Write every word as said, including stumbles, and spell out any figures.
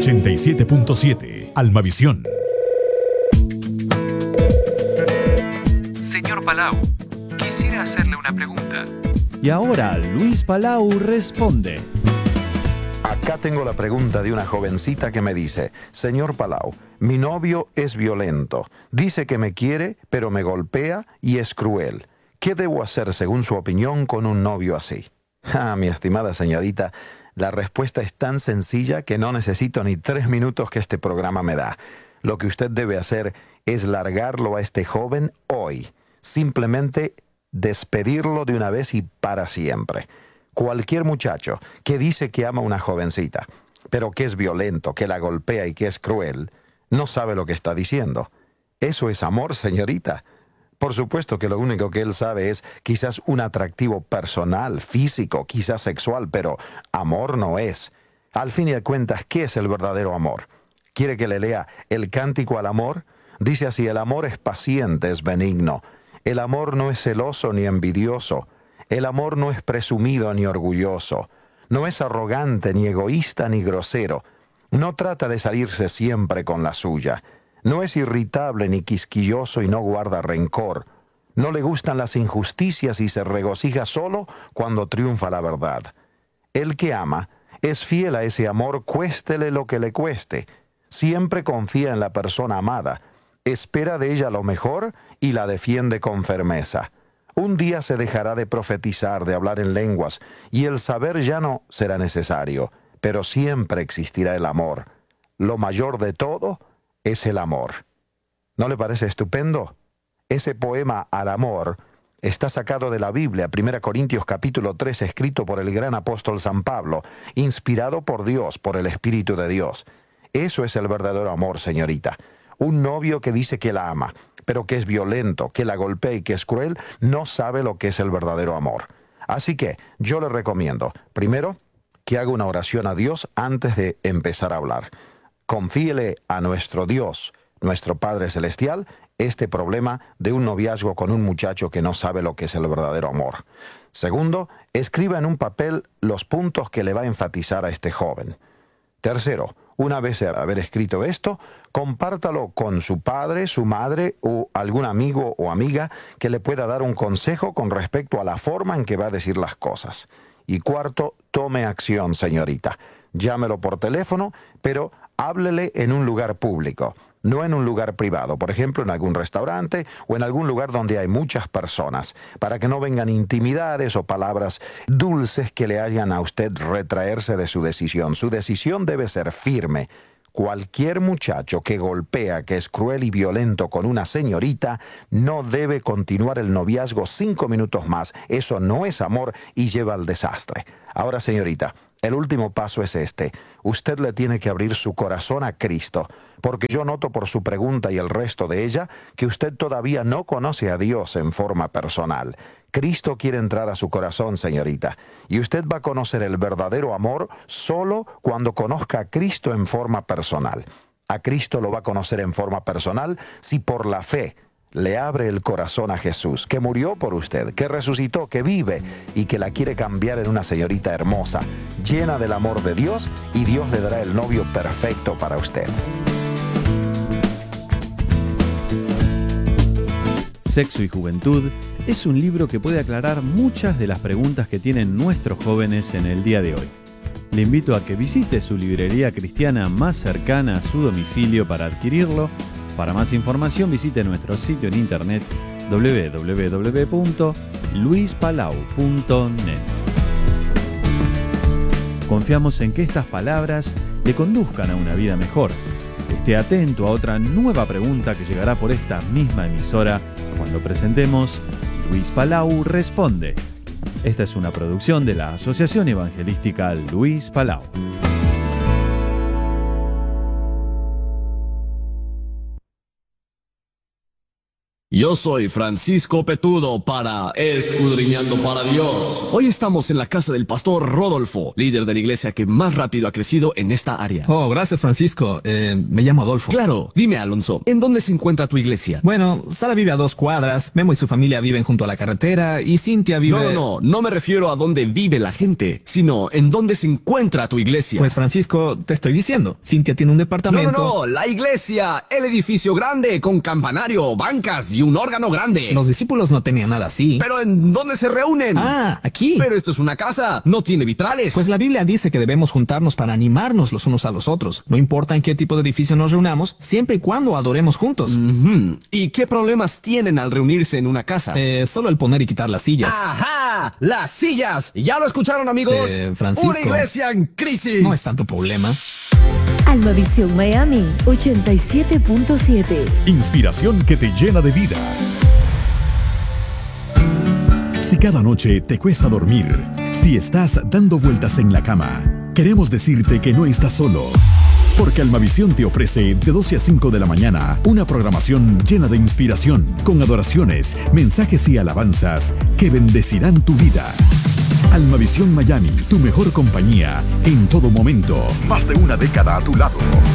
ochenta y siete punto siete, Almavisión. Señor Palau, quisiera hacerle una pregunta. Y ahora Luis Palau responde. Acá tengo la pregunta de una jovencita que me dice: Señor Palau, mi novio es violento. Dice que me quiere, pero me golpea y es cruel. ¿Qué debo hacer según su opinión con un novio así? Ah, mi estimada señorita, la respuesta es tan sencilla que no necesito ni tres minutos que este programa me da. Lo que usted debe hacer es largarlo a este joven hoy. Simplemente despedirlo de una vez y para siempre. Cualquier muchacho que dice que ama a una jovencita, pero que es violento, que la golpea y que es cruel, no sabe lo que está diciendo. Eso es amor, señorita. Por supuesto que lo único que él sabe es quizás un atractivo personal, físico, quizás sexual, pero amor no es. Al fin y al cuentas, ¿qué es el verdadero amor? ¿Quiere que le lea el cántico al amor? Dice así: el amor es paciente, es benigno. El amor no es celoso ni envidioso. El amor no es presumido ni orgulloso. No es arrogante, ni egoísta, ni grosero. No trata de salirse siempre con la suya. No es irritable ni quisquilloso y no guarda rencor. No le gustan las injusticias y se regocija solo cuando triunfa la verdad. El que ama es fiel a ese amor, cuéstele lo que le cueste. Siempre confía en la persona amada. Espera de ella lo mejor y la defiende con firmeza. Un día se dejará de profetizar, de hablar en lenguas, y el saber ya no será necesario, pero siempre existirá el amor. Lo mayor de todo es el amor. ¿No le parece estupendo? Ese poema al amor está sacado de la Biblia, primera Corintios capítulo tres, escrito por el gran apóstol San Pablo, inspirado por Dios, por el Espíritu de Dios. Eso es el verdadero amor, señorita. Un novio que dice que la ama, pero que es violento, que la golpea y que es cruel, no sabe lo que es el verdadero amor. Así que yo le recomiendo, primero, que haga una oración a Dios antes de empezar a hablar. Confíele a nuestro Dios, nuestro Padre Celestial, este problema de un noviazgo con un muchacho que no sabe lo que es el verdadero amor. Segundo, escriba en un papel los puntos que le va a enfatizar a este joven. Tercero, una vez haber escrito esto, compártalo con su padre, su madre o algún amigo o amiga que le pueda dar un consejo con respecto a la forma en que va a decir las cosas. Y cuarto, tome acción, señorita. Llámelo por teléfono, pero háblele en un lugar público, no en un lugar privado, por ejemplo, en algún restaurante o en algún lugar donde hay muchas personas, para que no vengan intimidades o palabras dulces que le hagan a usted retraerse de su decisión. Su decisión debe ser firme. Cualquier muchacho que golpea, que es cruel y violento con una señorita, no debe continuar el noviazgo cinco minutos más. Eso no es amor y lleva al desastre. Ahora, señorita, el último paso es este. Usted le tiene que abrir su corazón a Cristo, porque yo noto por su pregunta y el resto de ella que usted todavía no conoce a Dios en forma personal. Cristo quiere entrar a su corazón, señorita, y usted va a conocer el verdadero amor solo cuando conozca a Cristo en forma personal. A Cristo lo va a conocer en forma personal si por la fe le abre el corazón a Jesús, que murió por usted, que resucitó, que vive y que la quiere cambiar en una señorita hermosa, llena del amor de Dios, y Dios le dará el novio perfecto para usted. Sexo y Juventud es un libro que puede aclarar muchas de las preguntas que tienen nuestros jóvenes en el día de hoy. Le invito a que visite su librería cristiana más cercana a su domicilio para adquirirlo. Para más información visite nuestro sitio en internet doble u doble u doble u punto luis palau punto net. Confiamos en que estas palabras le conduzcan a una vida mejor. Esté atento a otra nueva pregunta que llegará por esta misma emisora cuando presentemos Luis Palau Responde. Esta es una producción de la Asociación Evangelística Luis Palau. Yo soy Francisco Petudo para Escudriñando para Dios. Hoy estamos en la casa del pastor Rodolfo, líder de la iglesia que más rápido ha crecido en esta área. Oh, gracias Francisco. Eh, me llamo Adolfo. Claro, dime Alonso, ¿en dónde se encuentra tu iglesia? Bueno, Sara vive a dos cuadras, Memo y su familia viven junto a la carretera y Cintia vive... No, no, no, no me refiero a dónde vive la gente, sino en dónde se encuentra tu iglesia. Pues Francisco, te estoy diciendo, Cintia tiene un departamento... No, no, no, la iglesia, el edificio grande con campanario, bancas y un órgano grande. Los discípulos no tenían nada así. ¿Pero en dónde se reúnen? Ah, aquí. Pero esto es una casa, no tiene vitrales. Pues la Biblia dice que debemos juntarnos para animarnos los unos a los otros. No importa en qué tipo de edificio nos reunamos, siempre y cuando adoremos juntos. Mm-hmm. ¿Y qué problemas tienen al reunirse en una casa? Eh, solo el poner y quitar las sillas. ¡Ajá! ¡Las sillas! ¿Ya lo escucharon, amigos? Eh, Francisco, una iglesia en crisis. No es tanto problema. Almavisión Miami ochenta y siete punto siete. Inspiración que te llena de vida. Si cada noche te cuesta dormir, si estás dando vueltas en la cama, queremos decirte que no estás solo. Porque Almavisión te ofrece de doce a cinco de la mañana una programación llena de inspiración, con adoraciones, mensajes y alabanzas que bendecirán tu vida. Almavisión Miami, tu mejor compañía en todo momento. Más de una década a tu lado.